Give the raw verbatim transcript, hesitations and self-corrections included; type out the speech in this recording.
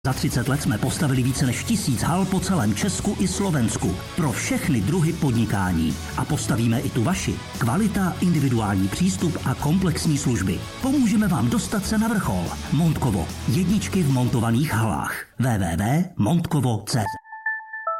Za třicet let jsme postavili více než tisíc hal po celém Česku i Slovensku pro všechny druhy podnikání. A postavíme i tu vaši. Kvalita, individuální přístup a komplexní služby. Pomůžeme vám dostat se na vrchol. Montkovo. Jedničky v montovaných halách. w w w tečka montkovo tečka cé zet